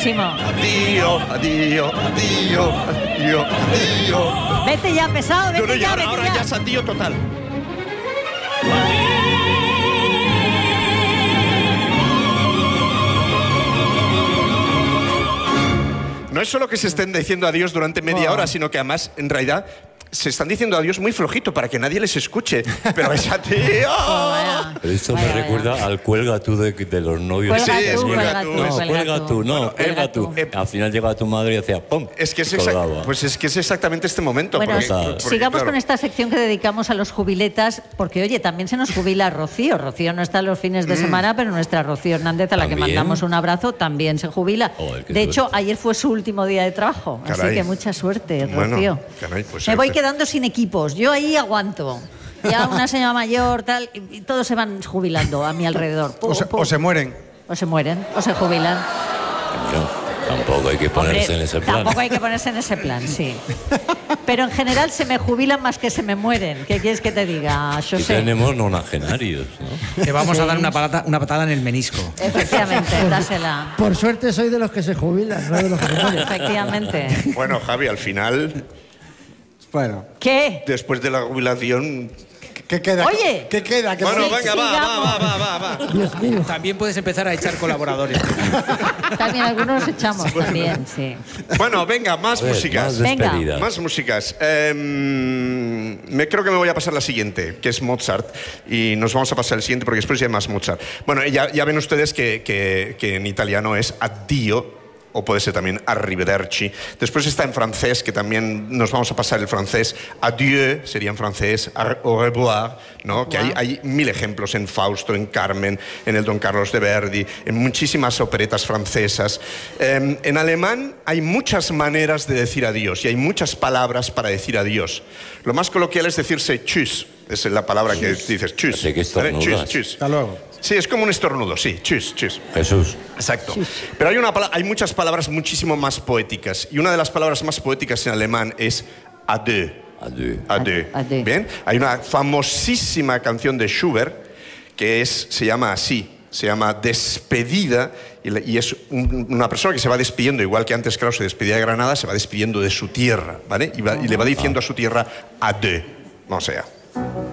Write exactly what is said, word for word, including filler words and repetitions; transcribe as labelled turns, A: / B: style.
A: Buenísimo.
B: Addio, addio, addio, addio, addio.
A: Vete ya, pesado, vete
B: No, no,
A: ya,
B: ahora,
A: vete
B: ahora
A: ya.
B: ya es addio total. No es solo que se estén diciendo adiós durante media
C: Oh.
B: hora, sino que además, en realidad, se están diciendo adiós muy flojito para que nadie les escuche. Pero es addio.
A: Oh, vaya.
D: Pero esto
A: Vaya,
D: me
A: vaya.
D: recuerda al cuelga tú de, de los novios.
A: Cuelga
B: Sí, es
A: tú,
B: cuelga
A: cuelga
B: tú.
A: tú,
D: No,
A: cuelga
D: cuelga
A: tú.
D: tú, no,
B: Bueno,
D: cuelga
A: cuelga
D: tú.
A: tú.
B: Eh,
D: Al final llegaba tu madre y decía ¡pum!
B: Es que es,
D: y
B: exact-
D: colgaba.
B: pues es que es exactamente este momento.
A: Bueno,
B: porque-
D: Total.
B: porque,
A: sigamos
B: claro,
A: con esta sección que dedicamos a los jubiletas, porque oye, también se nos jubila Rocío. Rocío no está los fines
B: Mm.
A: de semana, pero nuestra Rocío Hernández, a la que
D: ¿También?
A: mandamos un abrazo, también se jubila.
D: Joder, qué
A: de hecho,
D: suerte.
A: ayer fue su último día de trabajo, así
B: Caray.
A: que mucha suerte,
B: Bueno,
A: Rocío.
B: caray, pues
A: Me voy
B: suerte.
A: quedando sin equipos, yo ahí aguanto. Ya una señora mayor, tal, y y todos se van jubilando a mi alrededor. Pum,
C: O se,
A: pum.
C: o se mueren.
A: O se mueren, o se jubilan.
D: Coño, tampoco hay que ponerse
A: Hombre,
D: en ese plan.
A: Tampoco hay que ponerse en ese plan, sí. Pero en general se me jubilan más que se me mueren. ¿Qué quieres que te diga,
D: Y
A: José?
D: tenemos nonagenarios, ¿no?
E: Te vamos a
A: Sí.
E: dar una patada, una patada en el menisco.
A: Efectivamente, dásela.
F: Por suerte soy de los que se jubilan, no de los que se mueren.
A: Efectivamente.
B: Bueno, Javi, al final,
C: Bueno,
A: ¿Qué?
B: después de la jubilación...
C: ¿qué queda?
A: Oye.
C: ¿Qué queda? ¿Qué
B: Bueno,
A: Sí,
B: venga, va, va,
A: sigamos.
B: va, va, va, va.
F: Dios mío.
E: También puedes empezar a echar colaboradores.
A: También algunos echamos también, sí.
B: Bueno, venga, más
D: A ver,
B: músicas.
D: más
A: Venga.
D: despedidas.
B: Más músicas. Eh, me creo que me voy a pasar la siguiente, que es Mozart, y nos vamos a pasar el siguiente porque después ya hay más Mozart. Bueno, ya, ya ven ustedes que, que- que en italiano es addio, o puede ser también arrivederci. Después está en francés, que también nos vamos a pasar el francés. Adieu sería en francés, ar- au revoir, ¿no? Que hay, hay mil ejemplos en Fausto, en Carmen, en el Don Carlos de Verdi, en muchísimas operetas francesas. Eh, en alemán hay muchas maneras de decir adiós y hay muchas palabras para decir adiós. Lo más coloquial es decirse tschüss. Esa es la palabra que dices, tschüss.
D: Así que
B: ¿vale?
D: estornudas.
B: Tschüss, tschüss.
C: Hasta luego.
B: Sí, es como un estornudo, sí, tschüss, tschüss.
D: Jesús.
B: Exacto. Pero hay, una, pala- hay muchas palabras muchísimo más poéticas. Y una de las palabras más poéticas en alemán es adieu.
D: Adieu.
B: Adieu.
A: Adieu.
B: Bien. Hay una famosísima canción de Schubert que es, se llama así. Se llama Despedida. Y, la- y es un- una persona que se va despidiendo, igual que antes Krauss se despedía de Granada, se va despidiendo de su tierra. ¿Vale? Y, va- y le va diciendo a su tierra adieu. O sea.